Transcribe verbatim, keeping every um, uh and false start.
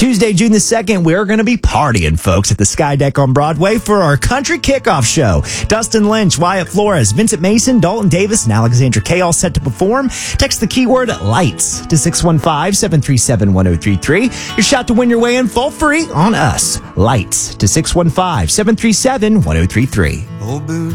Tuesday, June the second, we're going to be partying, folks, at the Sky Deck on Broadway for our country kickoff show. Dustin Lynch, Wyatt Flores, Vincent Mason, Dalton Davis, and Alexandra Kay all set to perform. Text the keyword LIGHTS to six one five, seven three seven, one oh three three. Your shot to win your way in full free on us. LIGHTS to six one five, seven three seven, one oh three three.